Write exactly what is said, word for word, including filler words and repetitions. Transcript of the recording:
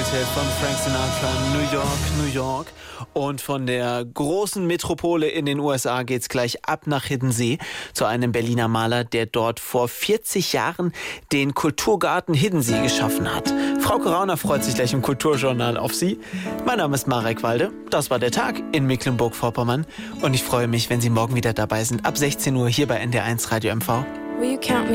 Kulthit von Frank Sinatra, New York, New York. Und von der großen Metropole in den U S A geht's gleich ab nach Hiddensee zu einem Berliner Maler, der dort vor vierzig Jahren den Kulturgarten Hiddensee geschaffen hat. Frauke Rauner freut sich gleich im Kulturjournal auf Sie. Mein Name ist Marek Walde. Das war der Tag in Mecklenburg-Vorpommern. Und ich freue mich, wenn Sie morgen wieder dabei sind, ab sechzehn Uhr hier bei N D R eins Radio M V.